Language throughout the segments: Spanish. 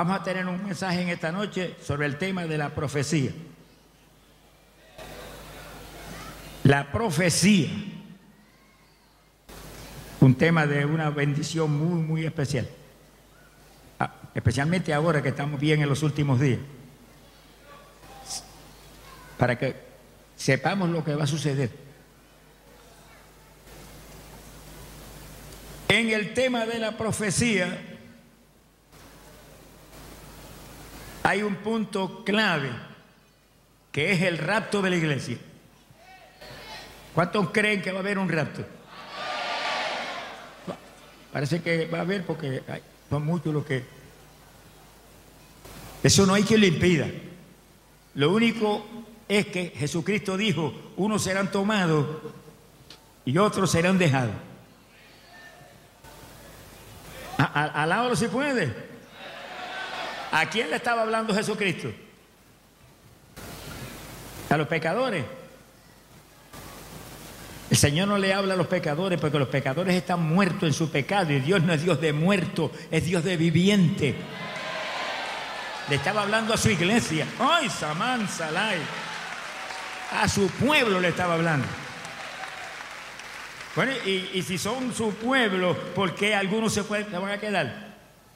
Vamos a tener un mensaje en esta noche sobre el tema de la profecía. La profecía. Un tema de una bendición muy, muy especial. Especialmente ahora que estamos bien en los últimos días. Para que sepamos lo que va a suceder. En el tema de la profecía hay un punto clave que es el rapto de la iglesia. ¿Cuántos creen que va a haber un rapto? Parece que va a haber porque son muchos los que... Eso no hay quien lo impida. Lo único es que Jesucristo dijo, unos serán tomados y otros serán dejados. Alábalo si puede. ¿A quién le estaba hablando Jesucristo? A los pecadores. El Señor no le habla a los pecadores porque los pecadores están muertos en su pecado y Dios no es Dios de muerto, es Dios de viviente. Le estaba hablando a su iglesia. ¡Ay, Samán, Salai! A su pueblo le estaba hablando. Bueno, y si son su pueblo, ¿por qué algunos se van a quedar?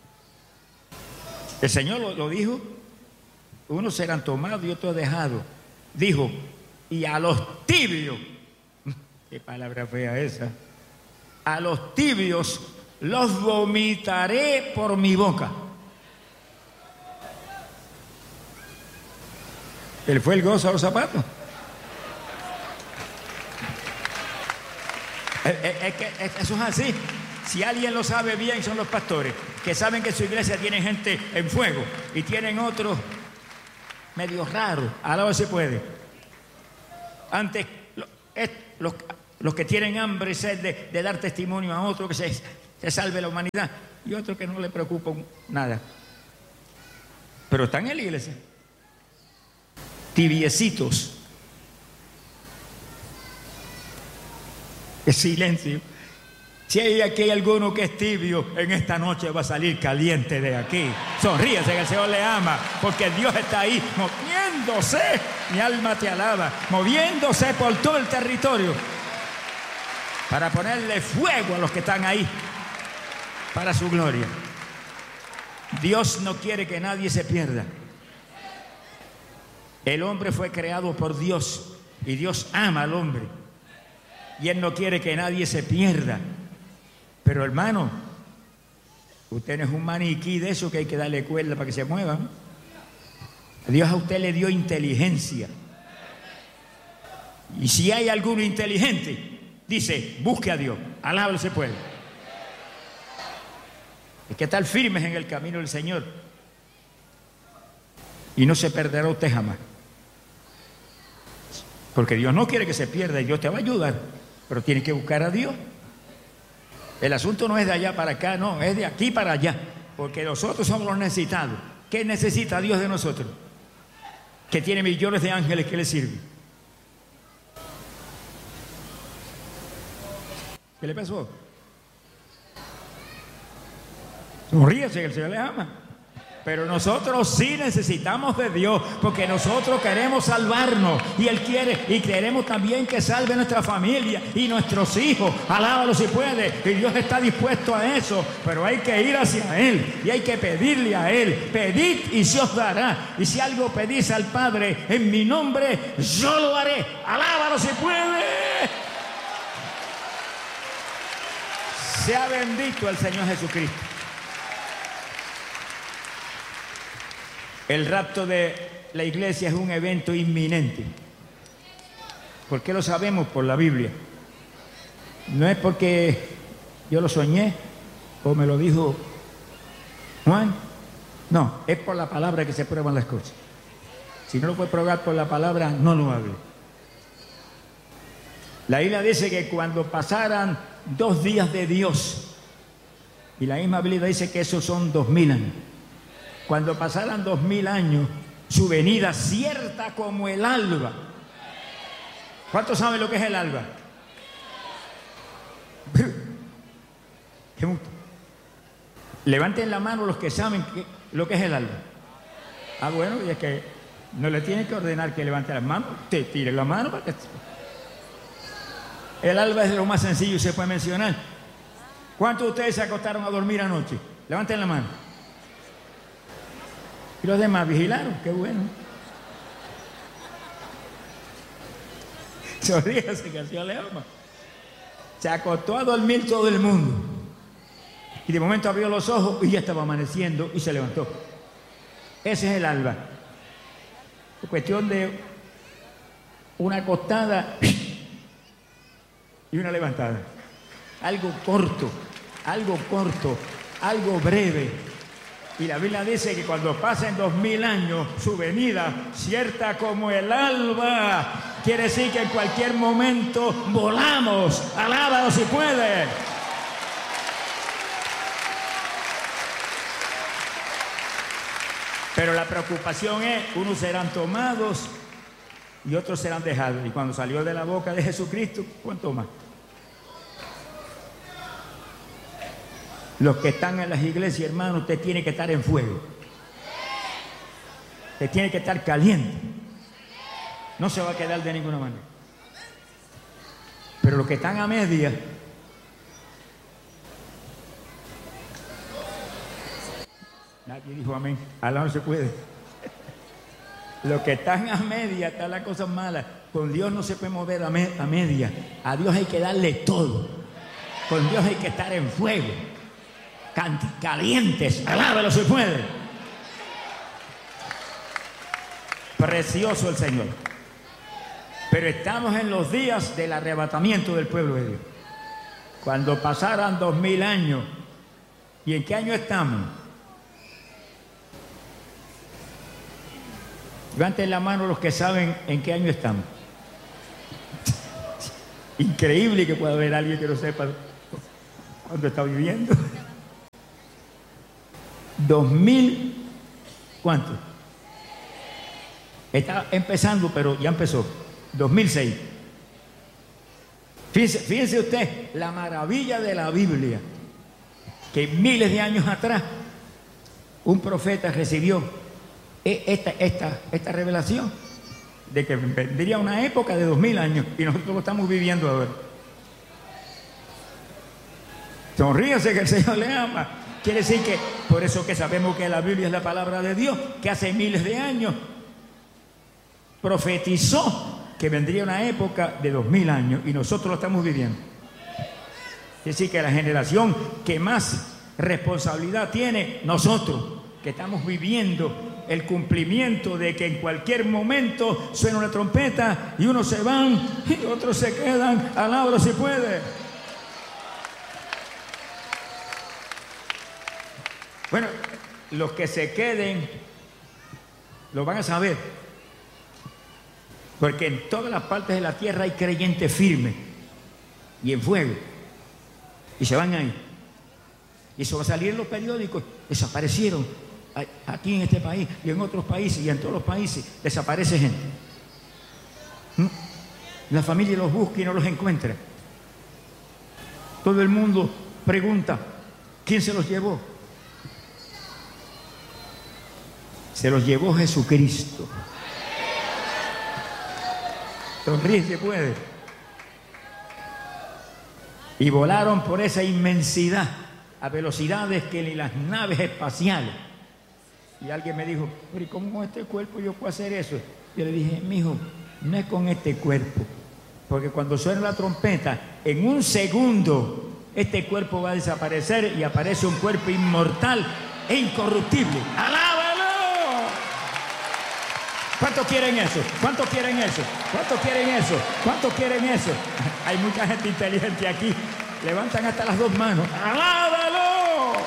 El Señor lo dijo. Unos serán tomados y otros dejados. Dijo, y a los tibios, qué palabra fea esa, a los tibios los vomitaré por mi boca. Él fue el gozo a los zapatos. Es que eso es así. Si alguien lo sabe bien, son los pastores, que saben que su iglesia tiene gente en fuego y tienen otros medio raros. Ahora se puede. Antes, los que tienen hambre y sed de dar testimonio a otro, que se salve la humanidad, y otros que no le preocupa nada. Pero están en la iglesia. Tibiecitos. Es silencio. Si hay aquí alguno que es tibio, en esta noche va a salir caliente de aquí. Sonríase que el Señor le ama, porque Dios está ahí moviéndose. Mi alma te alaba, moviéndose por todo el territorio para ponerle fuego a los que están ahí para su gloria. Dios no quiere que nadie se pierda. El hombre fue creado por Dios y Dios ama al hombre. Y Él no quiere que nadie se pierda. Pero hermano, usted no es un maniquí de eso que hay que darle cuerda para que se muevan. Dios a usted le dio inteligencia. Y si hay alguno inteligente, dice, busque a Dios. Alábalo se puede. Hay que estar firmes en el camino del Señor. Y no se perderá usted jamás. Porque Dios no quiere que se pierda y Dios te va a ayudar. Pero tienes que buscar a Dios. El asunto no es de allá para acá, no, es de aquí para allá. Porque nosotros somos los necesitados. ¿Qué necesita Dios de nosotros? Que tiene millones de ángeles que le sirven. ¿Qué le pasó? Sonríese que el Señor le ama. Pero nosotros sí necesitamos de Dios, porque nosotros queremos salvarnos y Él quiere, y queremos también que salve nuestra familia y nuestros hijos. Alábalo si puede, y Dios está dispuesto a eso, pero hay que ir hacia Él y hay que pedirle a Él. Pedid y se os dará, y si algo pedís al Padre en mi nombre, yo lo haré. Alábalo si puede. Sea bendito el Señor Jesucristo. El rapto de la iglesia es un evento inminente. ¿Por qué lo sabemos? Por la Biblia. No es porque yo lo soñé o me lo dijo Juan. No, es por la palabra que se prueban las cosas. Si no lo puede probar por la palabra, no lo hable. La Biblia dice que cuando pasaran 2 días de Dios, y la misma Biblia dice que esos son 2000 años. Cuando pasaran 2000 años, su venida cierta como el alba. ¿Cuántos saben lo que es el alba? Levanten la mano los que saben lo que es el alba. Ah, bueno, y es que no le tiene que ordenar que levante las manos, te tire la mano para que... El alba es lo más sencillo y se puede mencionar. ¿Cuántos de ustedes se acostaron a dormir anoche? Levanten la mano. Y los demás vigilaron, qué bueno. Sonríase que así le ama. Se acostó a dormir todo el mundo. Y de momento abrió los ojos y ya estaba amaneciendo y se levantó. Ese es el alba. Es cuestión de una acostada y una levantada. Algo corto, algo breve. Y la Biblia dice que cuando pasen 2000 años, su venida, cierta como el alba, quiere decir que en cualquier momento volamos. Alábalo si puede. Pero la preocupación es, unos serán tomados y otros serán dejados. Y cuando salió de la boca de Jesucristo, ¿cuánto más? Los que están en las iglesias, hermano, usted tiene que estar en fuego. Usted tiene que estar caliente. No se va a quedar de ninguna manera. Pero los que están a media, nadie dijo amén. Alá no se puede. Los que están a media, está la cosa mala. Con Dios no se puede mover a media. A Dios hay que darle todo. Con Dios hay que estar en fuego. Calientes, alábalo si puede. Precioso el Señor. Pero estamos en los días del arrebatamiento del pueblo de Dios. Cuando pasaran 2000 años. ¿Y en qué año estamos? Levanten la mano los que saben en qué año estamos. Increíble que pueda haber alguien que no sepa cuándo está viviendo. 2000, ¿cuánto? Está empezando, pero ya empezó. 2006. Fíjense usted la maravilla de la Biblia, que miles de años atrás un profeta recibió esta revelación de que vendría una época de 2000 años y nosotros lo estamos viviendo ahora. Sonríase que el Señor le ama. Quiere decir que, por eso que sabemos que la Biblia es la palabra de Dios, que hace miles de años profetizó que vendría una época de 2000 años y nosotros lo estamos viviendo. Es decir, que la generación que más responsabilidad tiene, nosotros, que estamos viviendo el cumplimiento de que en cualquier momento suena una trompeta y unos se van y otros se quedan. Alábalo si puede. Bueno, los que se queden lo van a saber, porque en todas las partes de la tierra hay creyentes firmes y en fuego, y se van ahí. Y eso va a salir en los periódicos. Desaparecieron aquí en este país y en otros países, y en todos los países desaparece gente. La familia los busca y no los encuentra. Todo el mundo pregunta, ¿quién se los llevó? Se los llevó Jesucristo. Sonríe si puede. Y volaron por esa inmensidad a velocidades que ni las naves espaciales. Y alguien me dijo, pero ¿y cómo con este cuerpo yo puedo hacer eso? Yo le dije, mijo, no es con este cuerpo, porque cuando suena la trompeta, en un segundo este cuerpo va a desaparecer y aparece un cuerpo inmortal e incorruptible. ¡Alábalo! ¿Cuántos quieren eso? ¿Cuántos quieren eso? ¿Cuántos quieren eso? ¿Cuántos quieren eso? Hay mucha gente inteligente aquí. Levantan hasta las dos manos. ¡Alábalo!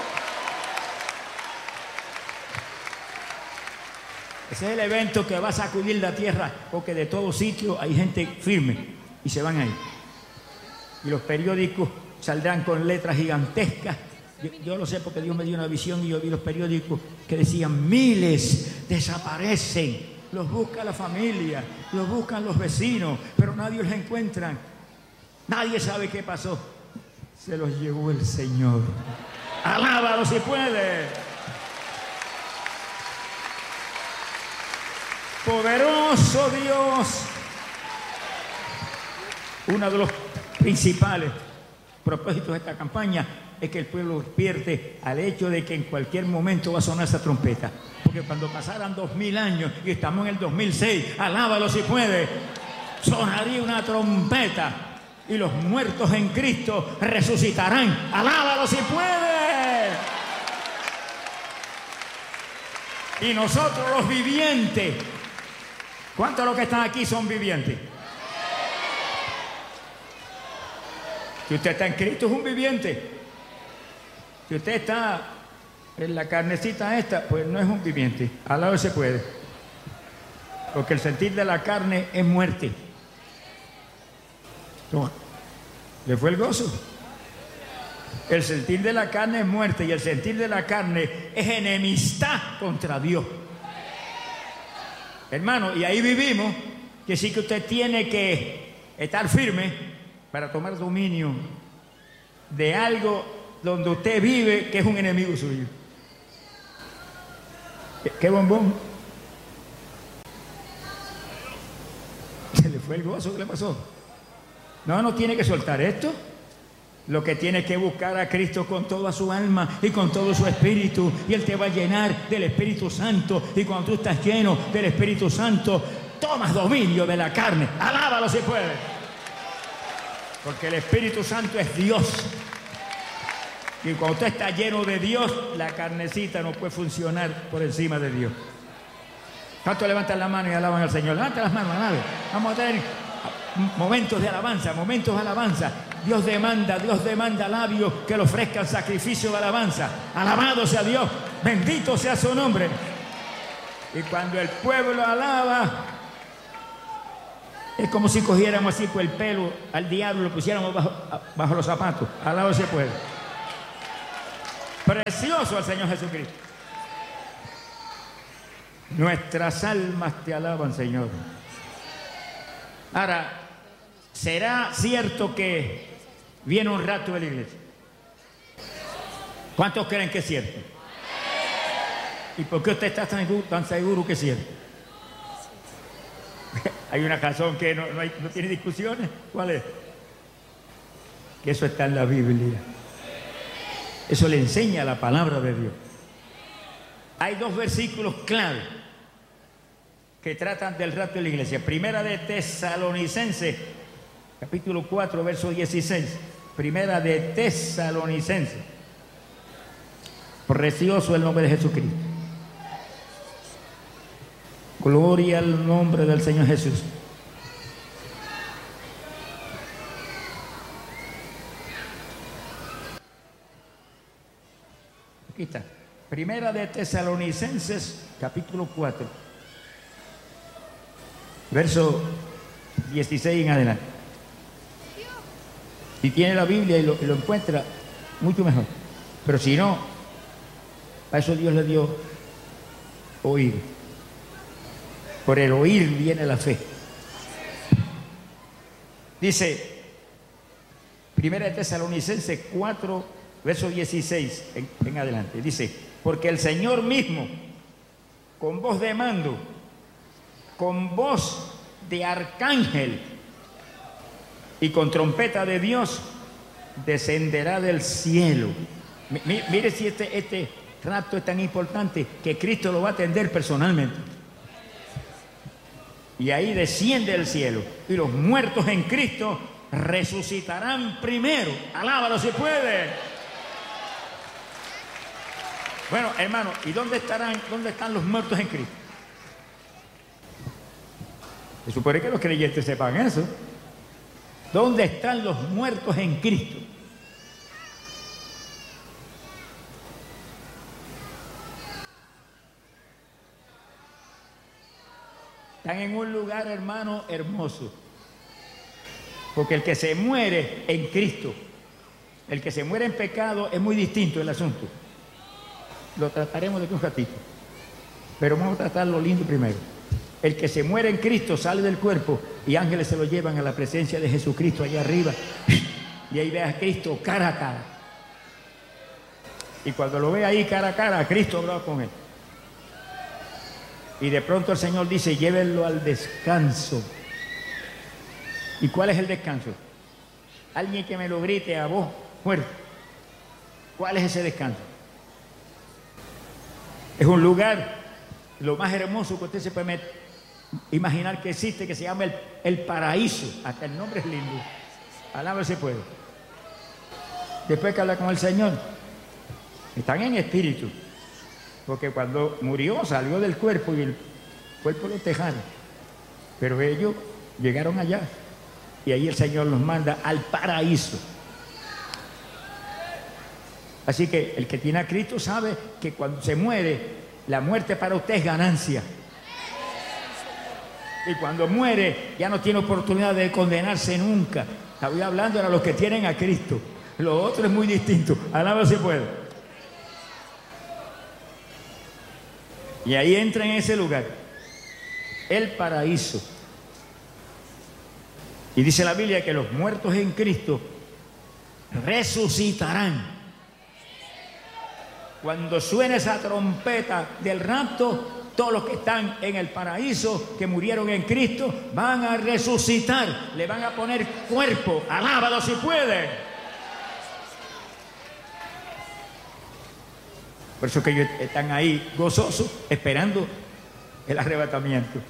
Ese es el evento que va a sacudir la tierra, porque de todo sitio hay gente firme y se van ahí. Y los periódicos saldrán con letras gigantescas. Yo lo sé porque Dios me dio una visión y yo vi los periódicos que decían miles desaparecen. Los busca la familia, los buscan los vecinos, pero nadie los encuentra. Nadie sabe qué pasó. Se los llevó el Señor. Alábalo si puede. Poderoso Dios. Uno de los principales propósitos de esta campaña es que el pueblo despierte al hecho de que en cualquier momento va a sonar esa trompeta. Porque cuando pasaran 2000 años y estamos en el 2006, alábalo si puede, sonaría una trompeta y los muertos en Cristo resucitarán. Alábalo si puede. Y nosotros los vivientes, ¿cuántos de los que están aquí son vivientes? Si usted está en Cristo es un viviente. Si usted está en la carnecita esta, pues no es un viviente. Al lado se puede. Porque el sentir de la carne es muerte. Toma. ¿Le fue el gozo? El sentir de la carne es muerte y el sentir de la carne es enemistad contra Dios. Hermano, y ahí vivimos, que sí que usted tiene que estar firme para tomar dominio de algo donde usted vive que es un enemigo suyo. ¿Qué bombón? ¿Se le fue el gozo? ¿Qué le pasó? No tiene que soltar esto. Lo que tiene que buscar a Cristo con toda su alma y con todo su espíritu, y Él te va a llenar del Espíritu Santo, y cuando tú estás lleno del Espíritu Santo tomas dominio de la carne. Alábalo si puede, porque el Espíritu Santo es Dios, y cuando usted está lleno de Dios, la carnecita no puede funcionar por encima de Dios. ¿Cuántos levantan la mano y alaban al Señor? Levanten las manos, alaben. Vamos a tener momentos de alabanza, momentos de alabanza. Dios demanda labios que le ofrezcan sacrificio de alabanza. Alabado sea Dios, bendito sea su nombre. Y cuando el pueblo alaba, es como si cogiéramos así por el pelo al diablo y lo pusiéramos bajo los zapatos. Alabado se puede. Precioso al Señor Jesucristo. Nuestras almas te alaban, Señor. Ahora, ¿será cierto que viene un rato de la iglesia? ¿Cuántos creen que es cierto? ¿Y por qué usted está tan seguro que es cierto? Hay una razón que no tiene discusiones. ¿Cuál es? Que eso está en la Biblia. Eso le enseña la palabra de Dios. Hay dos versículos clave que tratan del rapto de la iglesia. Primera de Tesalonicenses, capítulo 4, verso 16. Primera de Tesalonicenses. Precioso el nombre de Jesucristo. Gloria al nombre del Señor Jesús. Aquí está. Primera de Tesalonicenses, capítulo 4, verso 16 en adelante. Si tiene la Biblia y lo encuentra, mucho mejor. Pero si no, a eso Dios le dio oír. Por el oír viene la fe. Dice, Primera de Tesalonicenses 4, verso 16 en adelante. Dice, porque el Señor mismo, con voz de mando, con voz de arcángel y con trompeta de Dios, descenderá del cielo. Mire si este rapto es tan importante que Cristo lo va a atender personalmente. Y ahí desciende del cielo, y los muertos en Cristo resucitarán primero. Alábalo si puede. Bueno, hermano, ¿y dónde están los muertos en Cristo? Se supone que los creyentes sepan eso. ¿Dónde están los muertos en Cristo? Están en un lugar, hermano, hermoso. Porque el que se muere en Cristo, el que se muere en pecado, es muy distinto el asunto. Lo trataremos de aquí un ratito. Pero vamos a tratarlo lindo primero. El que se muere en Cristo sale del cuerpo y ángeles se lo llevan a la presencia de Jesucristo allá arriba. Y ahí ve a Cristo cara a cara. Y cuando lo ve ahí cara a cara, Cristo hablaba con él. Y de pronto el Señor dice, llévenlo al descanso. ¿Y cuál es el descanso? Alguien que me lo grite a voz fuerte. ¿Cuál es ese descanso? Es un lugar, lo más hermoso que usted se puede imaginar que existe, que se llama el paraíso. Hasta el nombre es lindo. Palabra se puede. Después que habla con el Señor, están en espíritu. Porque cuando murió salió del cuerpo y el cuerpo lo dejaron. Pero ellos llegaron allá. Y ahí el Señor los manda al paraíso. Así que el que tiene a Cristo sabe que cuando se muere, la muerte para usted es ganancia. Y cuando muere, ya no tiene oportunidad de condenarse nunca. Estaba hablando a los que tienen a Cristo. Lo otro es muy distinto. Alaba si puede. Y ahí entra en ese lugar el paraíso. Y dice la Biblia que los muertos en Cristo resucitarán. Cuando suene esa trompeta del rapto, todos los que están en el paraíso, que murieron en Cristo, van a resucitar, le van a poner cuerpo. Alábalo si puede. Por eso que ellos están ahí gozosos, esperando el arrebatamiento.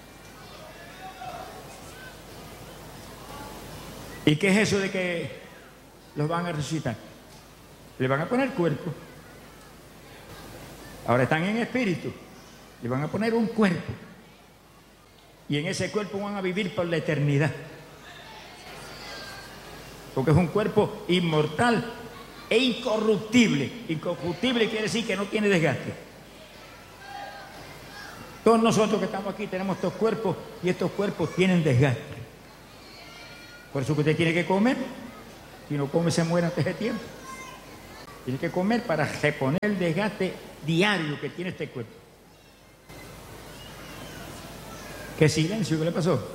¿Y qué es eso de que los van a resucitar? Le van a poner cuerpo. Ahora están en espíritu. Le van a poner un cuerpo. Y en ese cuerpo van a vivir por la eternidad. Porque es un cuerpo inmortal e incorruptible. Incorruptible quiere decir que no tiene desgaste. Todos nosotros que estamos aquí tenemos estos cuerpos y estos cuerpos tienen desgaste. Por eso que usted tiene que comer. Si no come se muere antes de tiempo. Tiene que comer para reponer el desgaste diario que tiene este cuerpo. ¿Qué silencio? ¿Qué le pasó?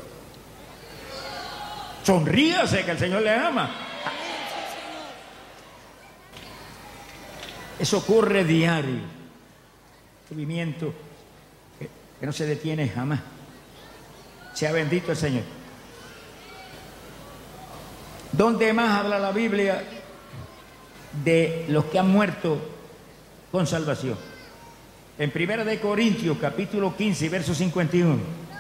Sonríase que el Señor le ama. Eso ocurre diario. Movimiento que no se detiene jamás. Sea bendito el Señor. ¿Dónde más habla la Biblia de los que han muerto con salvación? En 1 Corintios, capítulo 15, verso 51.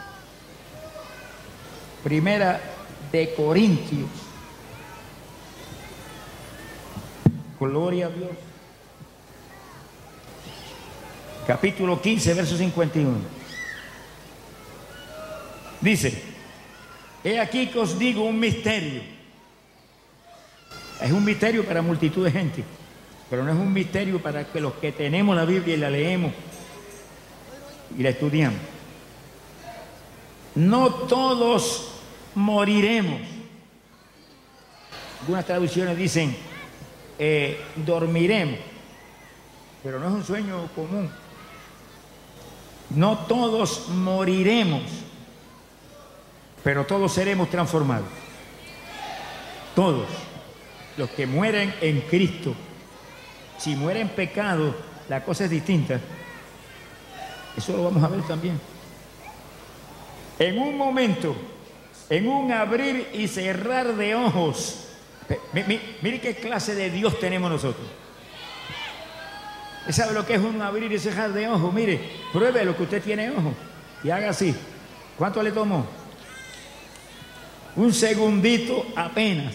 1 Corintios. Gloria a Dios. Capítulo 15, verso 51. Dice, he aquí que os digo un misterio. Es un misterio para multitud de gente, pero no es un misterio para que los que tenemos la Biblia y la leemos y la estudiamos. No todos moriremos. Algunas traducciones dicen dormiremos, pero no es un sueño común. No todos moriremos, pero todos seremos transformados. Todos. Los que mueren en Cristo. Si mueren en pecado, la cosa es distinta. Eso lo vamos a ver también. En un momento, en un abrir y cerrar de ojos. Mire qué clase de Dios tenemos nosotros. ¿Sabe lo que es un abrir y cerrar de ojos? Mire, pruebe lo que usted tiene ojos y haga así. ¿Cuánto le tomó? Un segundito apenas.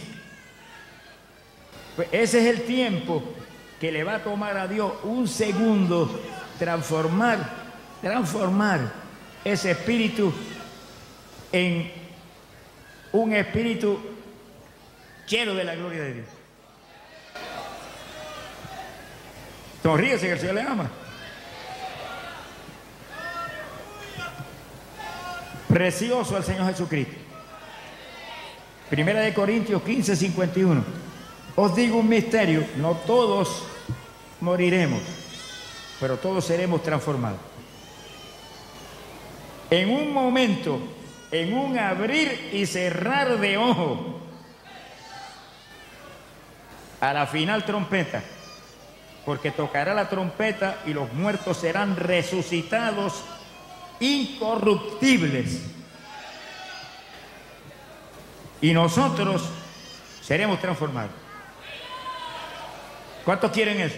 Pues ese es el tiempo que le va a tomar a Dios, un segundo, transformar ese espíritu en un espíritu lleno de la gloria de Dios. Sonríese que el Señor le ama. Precioso al Señor Jesucristo. 1 Corintios 15, 51. Os digo un misterio, no todos moriremos, pero todos seremos transformados. En un momento, en un abrir y cerrar de ojos, a la final trompeta, porque tocará la trompeta y los muertos serán resucitados incorruptibles. Y nosotros seremos transformados. ¿Cuántos quieren eso?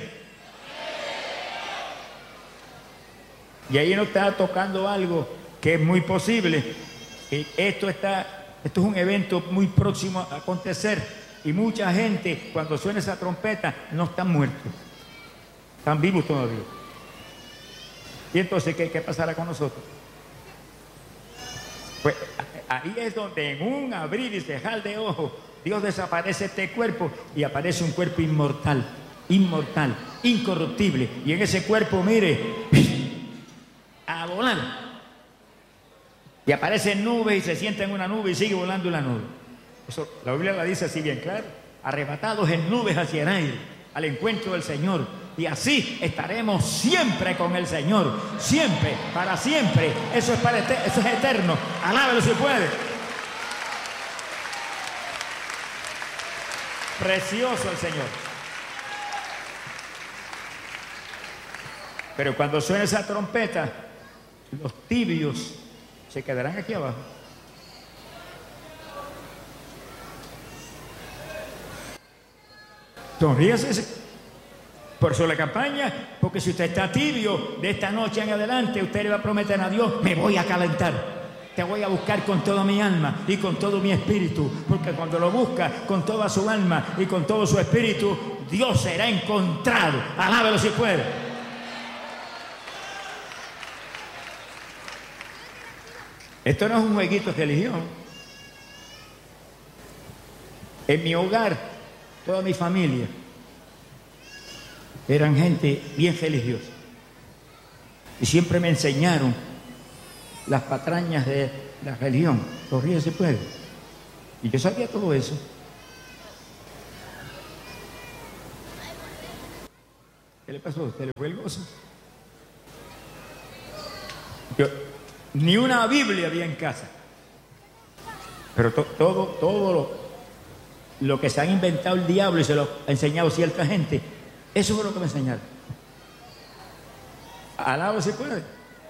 Y ahí nos está tocando algo que es muy posible. Esto es un evento muy próximo a acontecer. Y mucha gente, cuando suena esa trompeta, no están muertos. Están vivos todavía. ¿Y entonces qué pasará con nosotros? Pues ahí es donde en un abrir y cerrar de ojos, Dios desaparece este cuerpo y aparece un cuerpo inmortal, incorruptible. Y en ese cuerpo, mire, a volar. Y aparecen nubes y se sienta en una nube y sigue volando en la nube. Eso, la Biblia la dice así bien claro. Arrebatados en nubes hacia el aire, al encuentro del Señor. Y así estaremos siempre con el Señor. Siempre, para siempre. Eso es eterno. Alábelo si puede. Precioso el Señor. Pero cuando suene esa trompeta, los tibios se quedarán aquí abajo. Sonríase. Por eso la campaña, porque si usted está tibio, de esta noche en adelante, usted le va a prometer a Dios: me voy a calentar. Te voy a buscar con toda mi alma y con todo mi espíritu. Porque cuando lo busca con toda su alma y con todo su espíritu, Dios será encontrado. Alábelo si puede. Esto no es un jueguito de religión. En mi hogar, toda mi familia eran gente bien religiosa. Y siempre me enseñaron las patrañas de la religión. Sonríe si puede. Y yo sabía todo eso. ¿Qué le pasó? ¿Se le fue el gozo? Ni una Biblia había en casa. Pero todo lo que se han inventado el diablo y se lo ha enseñado cierta gente, eso fue lo que me enseñaron. Alabo si puede.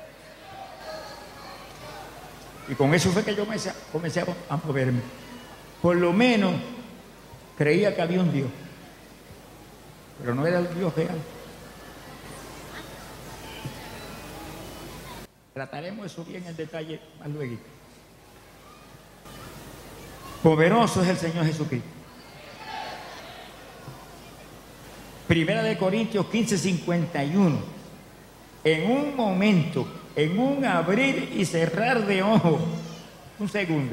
Y con eso fue que yo comencé a moverme. Por lo menos creía que había un Dios, pero no era el Dios real. Trataremos eso bien en detalle más luego. Poderoso es el Señor Jesucristo. Primera de Corintios 15:51. En un momento, en un abrir y cerrar de ojos, un segundo,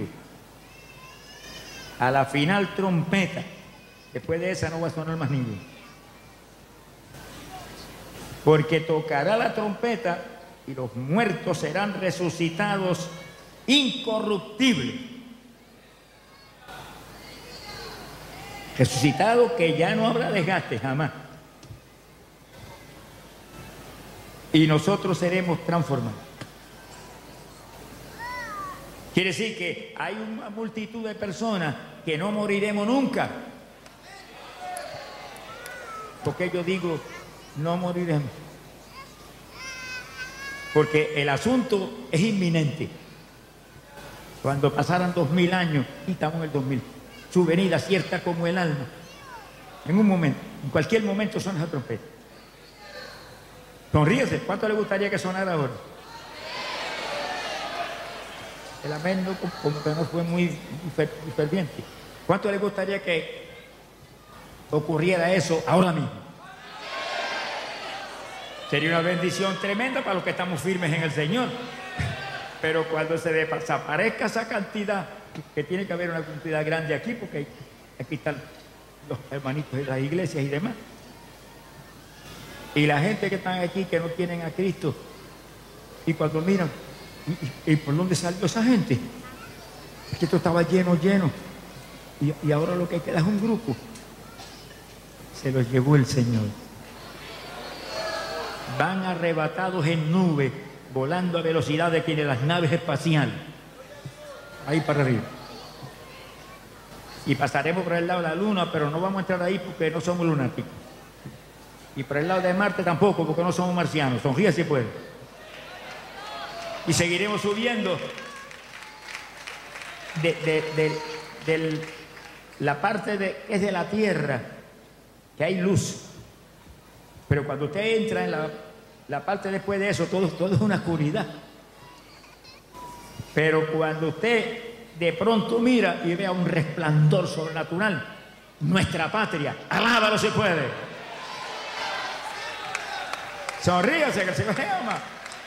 a la final trompeta, después de esa no va a sonar más ninguno. Porque tocará la trompeta y los muertos serán resucitados incorruptibles. Resucitados que ya no habrá desgaste jamás. Y nosotros seremos transformados. Quiere decir que hay una multitud de personas que no moriremos nunca. Porque yo digo, no moriremos. Porque el asunto es inminente. Cuando pasaran 2000 años, y estamos en el 2000, su venida cierta como el alma. En un momento, en cualquier momento suena esa trompeta. Sonríese. ¿Cuánto le gustaría que sonara ahora? El amén no, como que no fue muy ferviente. ¿Cuánto le gustaría que ocurriera eso ahora mismo? Sería una bendición tremenda para los que estamos firmes en el Señor. Pero cuando se desaparezca esa cantidad, que tiene que haber una cantidad grande aquí, porque aquí están los hermanitos de las iglesias y demás. Y la gente que están aquí que no tienen a Cristo, y cuando miran, ¿y por dónde salió esa gente? Es que esto estaba lleno, y ahora lo que queda es un grupo. Se los llevó el Señor. Van arrebatados en nubes, volando a velocidad de que de las naves espaciales. Ahí para arriba. Y pasaremos por el lado de la luna, pero no vamos a entrar ahí porque no somos lunáticos. Y por el lado de Marte tampoco, porque no somos marcianos. Sonríe si puede. Y seguiremos subiendo de la parte que es de la tierra, que hay luz. Pero cuando usted entra en la parte después de eso, todo es una oscuridad. Pero cuando usted de pronto mira y vea un resplandor sobrenatural, nuestra patria, alábalo si puede. Sonríase, que el Señor le ama.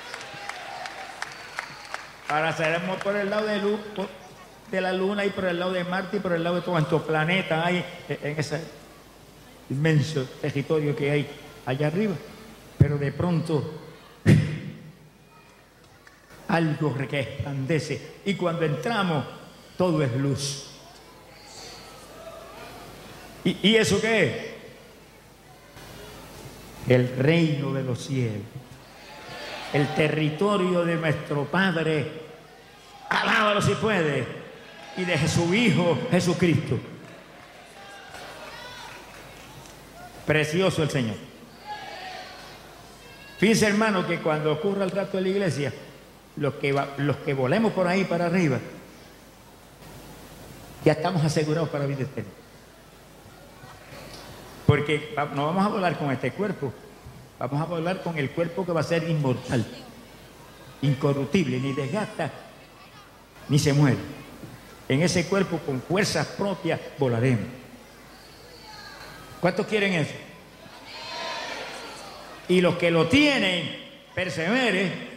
Ahora seremos por el lado de la luna y por el lado de Marte y por el lado de cuántos planetas hay en ese inmenso territorio que hay allá arriba. Pero de pronto algo resplandece y cuando entramos todo es luz. ¿Y eso qué es? El reino de los cielos, el territorio de nuestro Padre, alábalo si puede, y de su Hijo Jesucristo. Precioso el Señor. Fíjense, hermano, que cuando ocurra el rapto de la iglesia, los que volemos por ahí para arriba, ya estamos asegurados para vida eterna. Porque no vamos a volar con este cuerpo, vamos a volar con el cuerpo que va a ser inmortal, incorruptible, ni desgasta, ni se muere. En ese cuerpo con fuerzas propias volaremos. ¿Cuántos quieren eso? Y los que lo tienen, perseveren.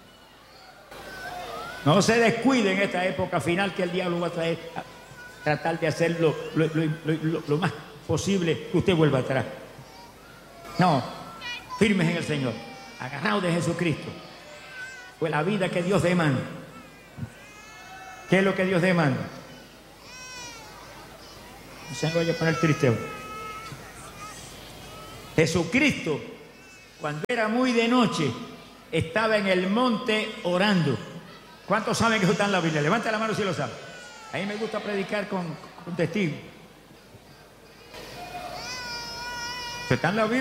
No se descuiden en esta época final que el diablo va a traer, a tratar de hacer lo más posible que usted vuelva atrás. No, firmes en el Señor, agarrados de Jesucristo. Pues la vida que Dios demanda. ¿Qué es lo que Dios demanda? No se me vaya a poner triste hoy. Jesucristo, cuando era muy de noche, estaba en el monte orando. ¿Cuántos saben que eso está en la Biblia? Levanta la mano si lo saben. A mí me gusta predicar con testigos. ¿Está en la Biblia?